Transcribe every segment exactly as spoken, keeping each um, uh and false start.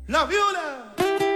La viola.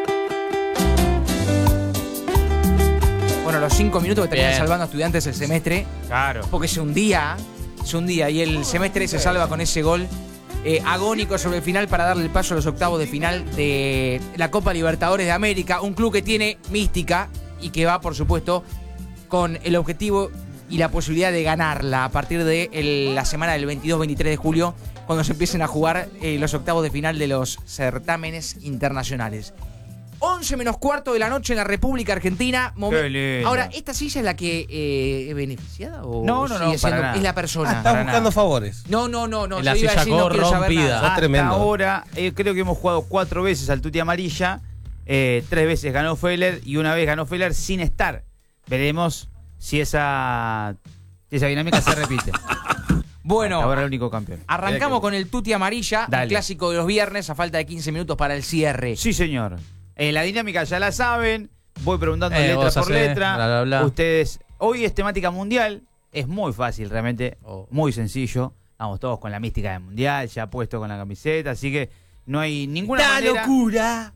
Bueno, los cinco minutos que terminan Bien. salvando a Estudiantes el semestre. Claro. Porque se hundía, se hundía y el semestre se salva con ese gol eh, agónico sobre el final para darle el paso a los octavos de final de la Copa Libertadores de América. Un club que tiene mística y que va, por supuesto, con el objetivo y la posibilidad de ganarla a partir de el- la semana del veintidós veintitrés de julio, cuando se empiecen a jugar eh, los octavos de final de los certámenes internacionales. once menos cuarto de la noche en la República Argentina. Momen- Qué lindo. Ahora, ¿esta silla es la que eh, es beneficiada o No, no, no, sigue para siendo- nada. es la Ah, persona? estás para buscando nada. favores. No, no, no, no. En la yo iba a silla decir, no quiero saber corrompida. nada. Sos Hasta tremendo. ahora, eh, creo que hemos jugado cuatro veces al Tuti Amarilla. Eh, tres veces ganó Feller y una vez ganó Feller sin estar. Veremos si esa, si esa dinámica se repite. Bueno, Hasta ahora el único campeón. arrancamos con el Tuti Amarilla, Dale. el clásico de los viernes, a falta de quince minutos para el cierre. Sí, señor. Eh, la dinámica ya la saben. Voy preguntando Eh, letra vos por hacés, letra. bla, bla, bla. Ustedes. Hoy es temática mundial. Es muy fácil, realmente. Oh. Muy sencillo. Vamos todos con la mística del mundial, ya puesto con la camiseta. Así que no hay ninguna ¡Esta manera. locura!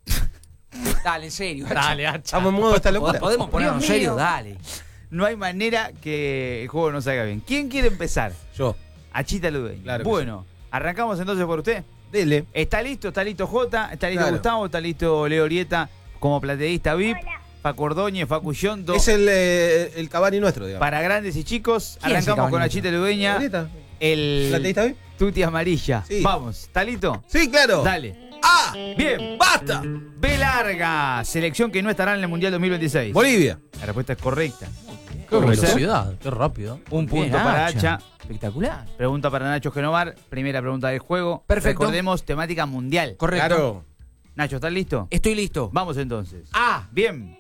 Dale, en serio. Dale, hacha. Estamos en modo esta locura. ¿Podemos ponernos en serio? Dale. No hay manera que el juego no salga bien. ¿Quién quiere empezar? Yo. Achita Ludeña. Claro que Bueno, arrancamos entonces por usted. Dele. ¿Está listo? ¿Está listo Jota? ¿Está listo Claro. Gustavo? ¿Está listo Leo Orieta como plateísta V I P? Facu Ordóñez, Facu Yondo. Es el, eh, el Cavani nuestro, digamos. Para grandes y chicos, ¿Quién es el arrancamos con Cavani? Achita Ludeña. ¿Ahorita? El ¿Plateísta bien? Tuti Amarilla. Sí. Vamos, ¿está listo? Sí, claro. Dale. ¡Ah! Bien. ¡Basta! B larga. Selección que no estará en el Mundial dos mil veintiséis. Bolivia. La respuesta es correcta. Qué Bien. velocidad, qué rápido. Un Bien, punto para Hacha. Hacha. Espectacular. Pregunta para Nacho Genovar. Primera pregunta del juego. Perfecto. Recordemos, temática mundial. Correcto. Claro. Nacho, ¿estás listo? Estoy listo. Vamos entonces. A. Bien.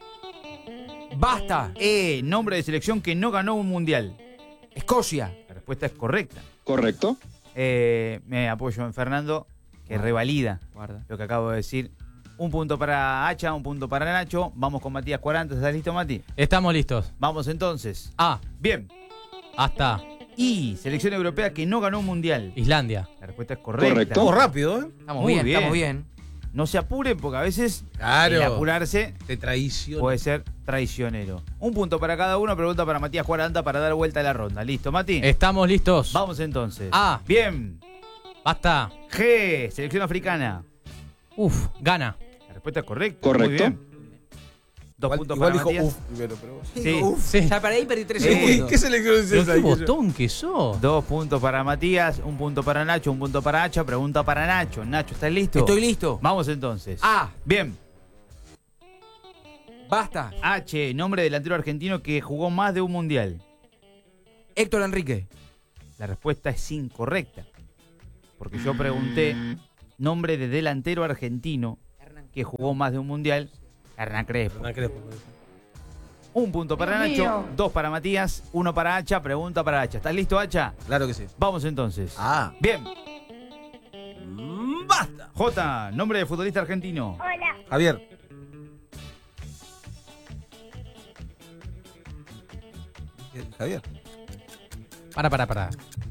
Basta. E. Nombre de selección que no ganó un mundial. Escocia. La respuesta es correcta. Correcto. Eh, me apoyo en Fernando, que revalida Guarda. lo que acabo de decir. Un punto para Hacha, un punto para Nacho. Vamos con Matías cuarenta. ¿Estás listo, Mati? Estamos listos. Vamos entonces. A. Bien. Hasta Y. Selección europea que no ganó un mundial. Islandia. La respuesta es correcta. Correcto. Todo rápido, ¿eh? Estamos Muy bien, bien. estamos bien. No se apuren porque a veces Claro. el apurarse Te traiciona. puede ser traicionero. Un punto para cada uno. Pregunta para Matías cuarenta para dar vuelta a la ronda. ¿Listo, Mati? Estamos listos. Vamos entonces. A. Bien. Basta. G. Selección africana. Uf, gana. La respuesta es correcta. Correcto. Muy bien. Dos Igual, puntos igual para dijo Matías. uf primero, pero... Sí. Uf. Sí. Ya para ahí perdí tres Eh, segundos. ¿Qué selección es Pero esa? qué Que yo- botón que sos. Dos puntos para Matías, un punto para Nacho, un punto para Hacha. Pregunta para Nacho. Nacho, ¿estás listo? Estoy listo. Vamos entonces. A. Bien. Basta. H. Nombre del delantero argentino que jugó más de un mundial. Héctor Enrique. La respuesta es incorrecta. Porque yo pregunté nombre de delantero argentino que jugó más de un mundial. Hernán Crespo. Hernán Crespo. Un punto para Nacho, dos para Matías, uno para Hacha. Pregunta para Hacha. ¿Estás listo, Hacha? Claro que sí. Vamos entonces. Ah. Bien. Mm, ¡Basta! J. Nombre de futbolista argentino. Javier. Eh, Javier. Para, para, para.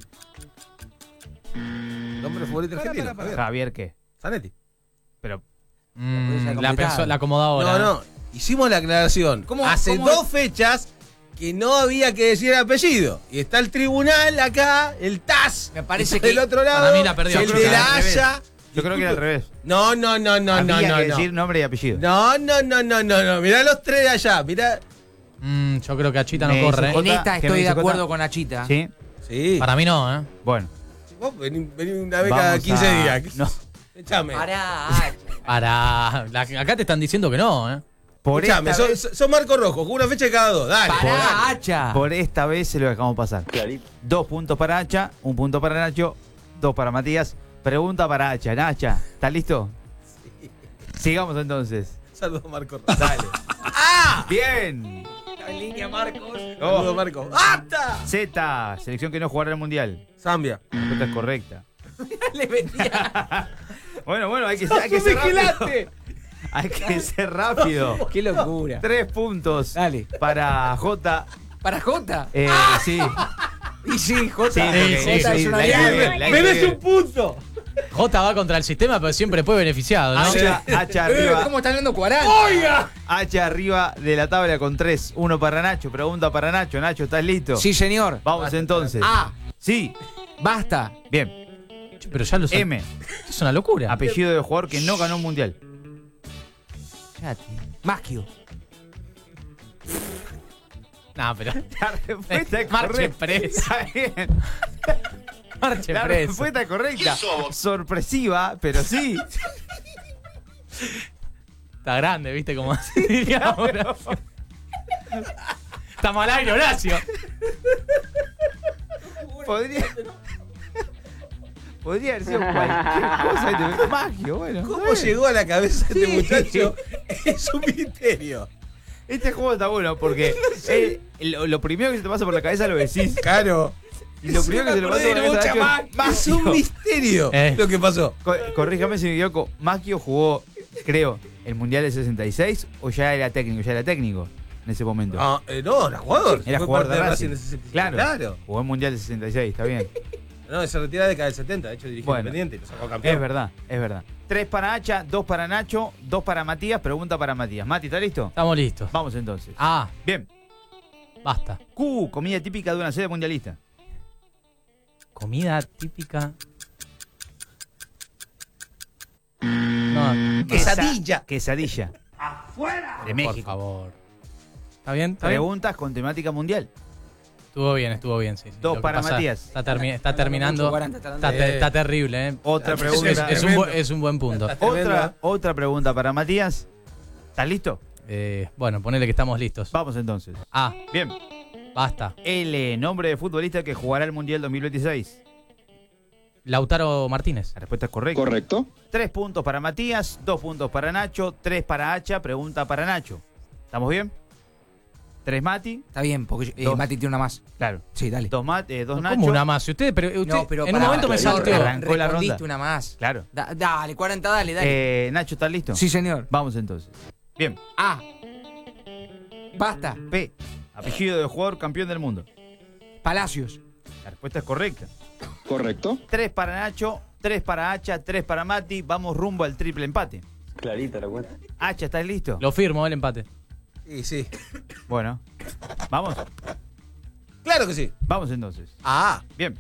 Nombre de futbolista argentino. Javier. Javier, ¿qué? Zanetti. Pero Mm, Puede ser la, complicado. pensó, la acomodadora. No, no. Hicimos la aclaración. ¿Cómo- Hace cómo- dos fechas que no había que decir el apellido. Y está el tribunal acá, el T A S. Me parece está que- del otro lado. para mí la perdió. El Yo de creo que la al revés. Haya. yo creo que era al revés. No, no, no, no, no, Había no, que no. decir nombre y apellido. No, no, no, no, no, no. Mirá los tres de allá. Mirá. Mm, yo creo que Achita no Me corre. dice ¿eh? En Jota, esta ¿qué me estoy de dice Jota? acuerdo con Achita. ¿Sí? Sí. Para mí no, ¿eh? Bueno. Vos vení, vení una vez cada Vamos quince a- días. No. Échame. Pará, Hacha. Para. la- acá te están diciendo que no, ¿eh? Por Escuchame, esta, sos, vez, sos Marco Rojo, con una fecha de cada dos. Dale. Pará, Hacha. por esta vez se lo dejamos pasar. Dos puntos para Hacha, un punto para Nacho, dos para Matías. Pregunta para Hacha. Nacha, ¿estás listo? Sigamos entonces. Saludos, Marco Rojo. Dale. ¡Ah! Bien. En línea, Marcos. Saludos, Oh. Marco. ¡Hasta! Z, selección que no jugará el mundial. Zambia. La respuesta es correcta. Le metía. Bueno, bueno, hay que, hay que ser rápido. Hay que ser rápido. Qué locura. Tres puntos Dale. para J. Para Jota. Eh, sí. Y sí, Jota. Sí, porque- Jota sí, es sí, una la mierda. idea. La ¡Merece idea. un punto! J va contra el sistema, pero siempre después beneficiado, ¿no? Hacha, hacha arriba. ¿Cómo están dando cuarenta? ¡Oiga! Hacha arriba de la tabla con tres. Uno para Nacho. Pregunta para Nacho. Nacho, ¿estás listo? Sí, señor. Vamos entonces. A. Sí. Basta. Bien. Pero ya lo sé. M. Esto es una locura. Apellido de jugador que no ganó un mundial. Maschio. No, pero. La respuesta es Marche correcta. presa. Está bien. Marche La presa. respuesta es correcta. Sorpresiva, pero sí. Está grande, ¿viste? Como diría ahora. Estamos al aire, Horacio. Podría. Podría haber sido cualquier cosa. Magio, bueno. ¿Cómo llegó a la cabeza este Sí. muchacho? Es un misterio. Este juego está bueno porque eh, lo, lo primero que se te pasa por la cabeza lo decís. Claro. Y lo primero que se le pasa por la cabeza a Nacho Es un misterio Eh. lo que pasó. Co- Corríjame si me equivoco. Maggio jugó, creo, el Mundial del sesenta y seis o ya era técnico, ya era técnico en ese momento. Ah, eh, no, era jugador. Era Fue jugador parte de Racing. del sesenta y seis. Claro. Claro. Jugó el Mundial del sesenta y seis, está bien. No, se retira de la década del setenta. De hecho, dirigió Bueno. Independiente y lo sacó campeón. Es verdad, es verdad. Tres para Hacha, dos para Nacho, dos para Matías. Pregunta para Matías. Mati, ¿está listo? Estamos listos. Vamos entonces. Ah, Bien. basta. Q, comida típica de una sede mundialista. Comida típica. No, Quesadilla. Quesadilla. ¡Afuera! De por México. favor. ¿Está bien? ¿Está bien? Preguntas con temática mundial. Estuvo bien, estuvo bien, sí. sí. Dos Lo que para pasa, Matías. Está, termi- está terminando. cuarenta, está Está, dando- te- está terrible, ¿eh? Otra Es, pregunta. es- es un, bu- es un buen punto. Otra, otra pregunta para Matías. ¿Estás listo? Eh, bueno, ponele que estamos listos. Vamos entonces. Ah, Bien. basta. L, nombre de futbolista que jugará el Mundial dos mil veintiséis. Lautaro Martínez. La respuesta es correcta. Correcto. Tres puntos para Matías, dos puntos para Nacho, tres para Hacha, pregunta para Nacho. ¿Estamos bien? Tres Mati, Está bien, porque eh, Dos. Mati tiene una más. claro. Sí, dale. Dos, Mat, eh, dos No, Nacho. ¿Cómo una más? Si usted, pero usted No, pero en un pará, momento me no, salteó. re- Arrancó la respondiste ronda. una más. Claro. Da- dale, cuarenta, dale, dale. Eh, Nacho, ¿estás listo? Sí, señor. Vamos entonces. Bien. A. Basta. P, apellido de jugador campeón del mundo. Palacios. La respuesta es correcta. Correcto. Tres para Nacho, tres para Hacha, tres para Mati. Vamos rumbo al triple empate. Clarita la cuenta. Hacha, ¿estás listo? Lo firmo, el empate. Sí, sí. Bueno. Vamos. Claro que sí. Vamos entonces. Ah. Bien.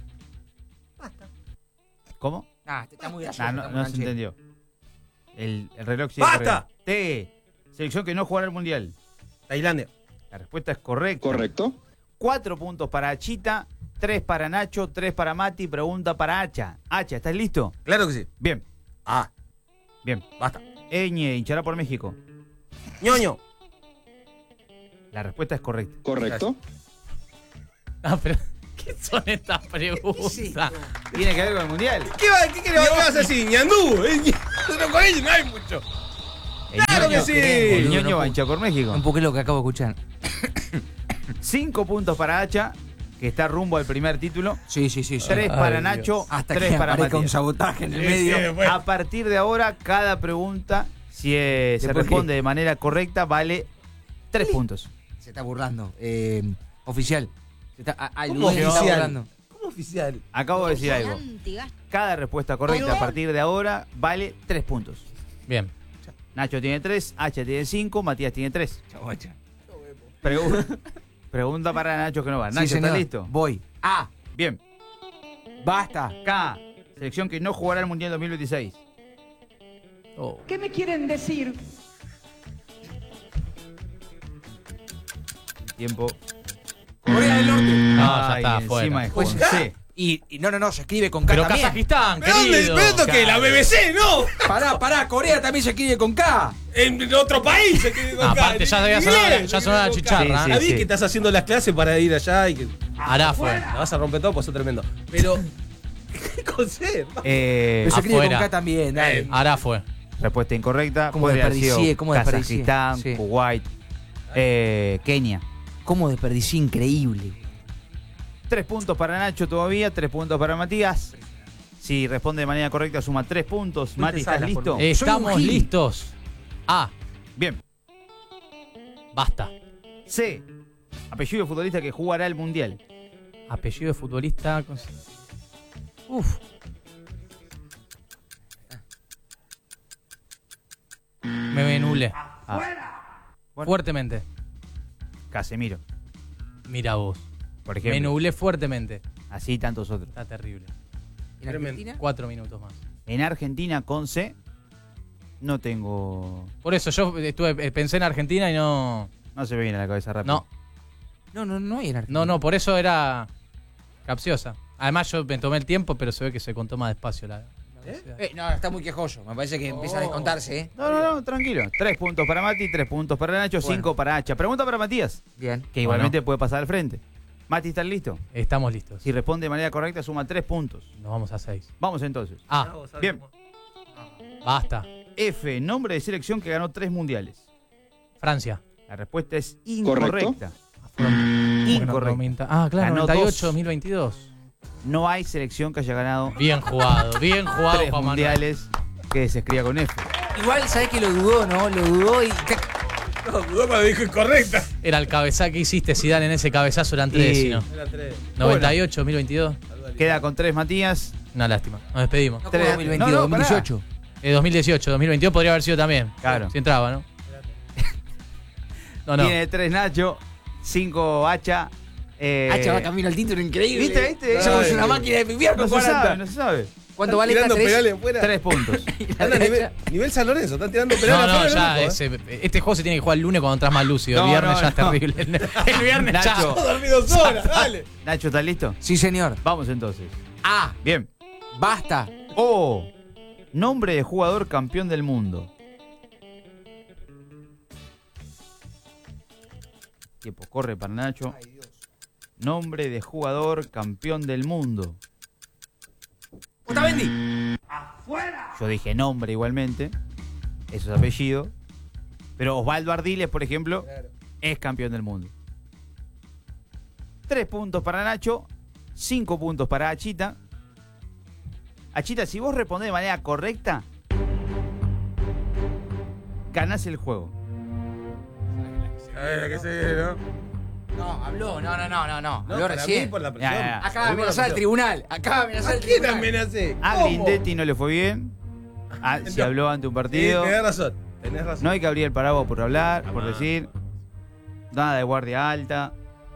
¿Cómo? Ah, está muy gracioso. Ah, no, está no muy se canchero. entendió. El, el reloj sigue ¡Basta! corriendo. T. Selección que no jugará el mundial. Tailandia. La respuesta es correcta. Correcto. Cuatro puntos para Achita, tres para Nacho, tres para Mati. Pregunta para Hacha. Hacha, ¿estás listo? Claro que sí. Bien, Ah. bien. Basta. Eñe, hinchará por México. ñoño. La respuesta es correcta. Correcto. Ah, pero. ¿Qué son estas preguntas? Tiene que ver con el mundial. ¿Qué, va, qué, qué, le vas a decir? ñandú. Eh, ñe- No, con ellos no hay mucho. El Claro ñoño- que sí. El Boludo, ñoño no va a hinchar por México. Un poco lo que acabo de escuchar. Cinco puntos para Hacha, que está rumbo al primer título. Sí, sí, sí. sí. Tres Ay, para Dios. Nacho, Hasta tres que para aparezca un Matías. sabotaje en el Sí, medio. sí, bueno. A partir de ahora, cada pregunta, si eh, se ¿Después responde de manera correcta, vale tres puntos. Se está burlando. Eh, oficial. Se está, a- a- ¿Cómo Luis se está oficial? burlando. ¿Cómo oficial? Acabo de decir algo. Cada respuesta correcta a partir de ahora vale tres puntos. Bien. Nacho tiene tres, Hacha tiene cinco, Matías tiene tres. Chavocha. Pregu- pregunta para Nacho que no va. Nacho, Sí, ¿estás señor. listo? Voy. A. Bien. Basta. K, selección que no jugará el Mundial dos mil veintiséis. Oh. ¿Qué me quieren decir? Tiempo. Corea del Norte. No, ya Ay, está, encima fuera. de Pues, José. Y, y no, no, no, se escribe con K Pero también. Kazajistán, ¿Pero dónde? querido. ¿Pero esto qué? ¿La B B C? No. Pará, pará, Corea también se escribe con K. En otro país. se quiere No, con K. aparte ya En había sonado la- inglés, ya se sonaba quiere la con K. chicharra. Sí, Ya vi sí. que estás haciendo las clases para ir allá y que Hará fue. la vas a romper todo, pues eso tremendo. Pero, ¿qué coser? Eh, Pero se escribe afuera. con K también, dale. Hará fue. respuesta incorrecta. ¿Cómo Podría haber sido desperdicié? ¿Cómo desperdicié? Kazajistán, Sí. Kuwait, eh, Kenia. ¿Cómo desperdicié? Increíble. Tres puntos para Nacho todavía, tres puntos para Matías. Si responde de manera correcta, suma tres puntos. No te Mati, ¿estás salas, por listo? favor. Estamos gil. listos. A. Bien. Basta. C. Apellido de futbolista que jugará el Mundial. Apellido de futbolista. con- Uf. Me nublé. Ah. Bueno, Fuertemente. Casemiro, Mira vos. por Me ejemplo. nublé fuertemente. Así tantos otros. Está terrible. ¿En Argentina? Cuatro minutos más. En Argentina con C no tengo... Por eso yo estuve, eh, pensé en Argentina y no. No se me viene a la cabeza rápido. No, No, no, no hay en Argentina. no, no, por eso era capciosa. Además yo me tomé el tiempo, pero se ve que se contó más despacio la. la velocidad. Eh, no, está muy quejoso. Me parece que empieza a descontarse, ¿eh? No, no, no, tranquilo. Tres puntos para Mati, tres puntos para Nacho, Bueno. cinco para Hacha. Pregunta para Matías, Bien. que igualmente puede pasar al frente. Mati, ¿estás listo? Estamos listos. Si responde de manera correcta, suma tres puntos. Nos vamos a seis. Vamos entonces. Ah, Bien. basta. F, nombre de selección que ganó tres mundiales. Francia. La respuesta es Correcto. incorrecta. Bueno, Incorrecto. comenta- Ah, claro, Ganó noventa y ocho, dos. dos mil veintidós. No hay selección que haya ganado Bien jugado, bien jugado, tres Juan Manuel. mundiales que se escriba con F. Igual, ¿sabés que lo dudó, no? Lo dudó y. No, dudó cuando dijo incorrecta. Era el cabezazo que hiciste, Zidane, en ese cabezazo eran tres, Y- si no. Era tres. noventa y ocho, dos mil veintidós. Queda con tres Matías. Una lástima. Nos despedimos. No, Tres- como dos mil veintidós, no, no, pará. dos mil dieciocho. Eh, dos mil dieciocho, dos mil veintidós podría haber sido también. Claro. Si entraba, ¿no? No, no. Tiene tres Nacho, cinco Hacha. Eh, Hacha va camino al título increíble. ¿Viste, viste? Eso es Ay, una máquina de pipiar No con se sabe, cuarenta. no se sabe. ¿Cuánto vale esta? Tirando ¿Tres? penales afuera. Tres puntos. Anda, nivel, nivel San Lorenzo, están tirando penales No, no, afuera, ya, loco, ¿eh? ese- este juego se tiene que jugar el lunes cuando entras más lúcido. No, el viernes no, ya es no. terrible. El, el viernes Nacho. ya. Dormí dos horas, dale. Nacho, ¿estás listo? Sí, señor. Vamos entonces. A. Bien. Basta. O. Nombre de jugador campeón del mundo. Tiempo corre para Nacho. Nombre de jugador campeón del mundo. Otamendi. Yo dije nombre igualmente. Eso es apellido. Pero Osvaldo Ardiles, por ejemplo, es campeón del mundo. Tres puntos para Nacho. Cinco puntos para Achita. Achita, si vos respondés de manera correcta, ganás el juego. A ver, que se, ¿no? No, habló. No, no, no, no. no. No, Habló para recién. mí por la presión. Ya, ya, ya. Acaba de amenazar al tribunal. Acaba de amenazar ¿A al quién tribunal. amenacé? A ¿Cómo? Grindetti no le fue bien. Ah, si Entonces- habló ante un Sí, partido. tenés razón, tenés razón. No hay que abrir el paraguas por hablar, por decir. Nada de guardia alta.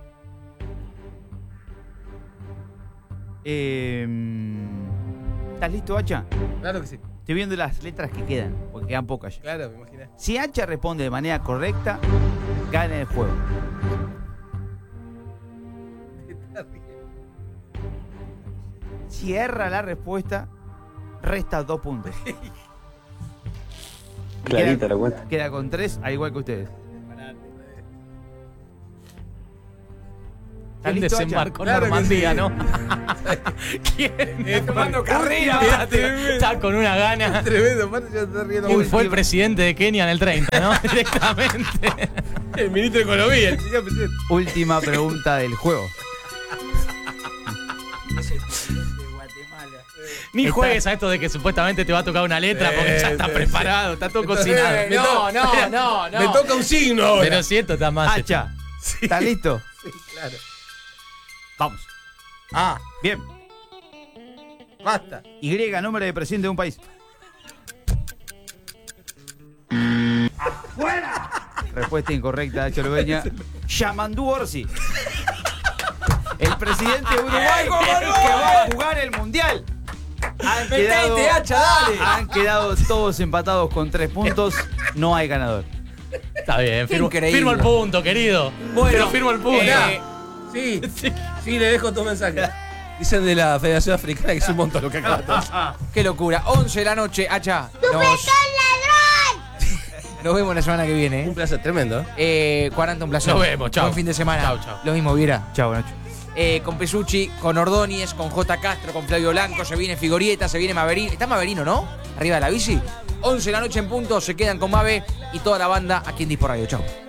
Eh, ¿Estás listo, Hacha? Claro que sí. Estoy viendo las letras que quedan, porque quedan pocas ya. Claro, me imaginé. Si Hacha responde de manera correcta, gana el juego. Si erra la respuesta, resta dos puntos. Clarita la cuenta. Queda con tres, al igual que ustedes. ¿Estás ¿Quién listo, Hacha? desembarcó en Claro que Normandía, sí. no? ¿Quién? Está tomando carrera. Está con una gana. Tremendo, aparte ya está riendo. ¿Quién mucho. fue el presidente de Kenia en el treinta, no? Directamente. El ministro de Economía, el señor presidente. Última pregunta del juego. Ni Está- juegues a esto de que supuestamente te va a tocar una letra porque ya está Sí, sí, preparado, está todo cocinado. Me No, to- no, no, no. Me toca un signo ahora. Pero si esto está más. Hacha, ¿estás listo? Sí, claro. Vamos. Ah, Bien. basta. Y, nombre de presidente de un país. Respuesta incorrecta, Chorbeña. Yamandú Orsi. El presidente de Uruguay que va a jugar el mundial. Han quedado, Metete, Hacha, dale. han quedado todos empatados con tres puntos. No hay ganador. Está bien, firmo, Increíble. firmo el punto, querido. Pero firmo el punto. Eh, sí, sí, le dejo tu mensaje. Dicen de la Federación Africana que es un montón lo que acaba de hacer. Qué locura. once de la noche, Hacha. Nos... Nos vemos la semana que viene. Un ¿eh? placer tremendo. ¿eh? Eh, cuarenta, un placer. Nos vemos, chao. Buen fin de semana. Chao, chao. Lo mismo, Viera. Chao, Nacho. Eh, con Pesucci, con Ordóñez, con J. Castro, con Flavio Blanco, se viene Figorieta, se viene Maverino. Está Maverino, ¿no? Arriba de la bici. once de la noche en punto, se quedan con Mave y toda la banda aquí en Dispo Radio. Chao.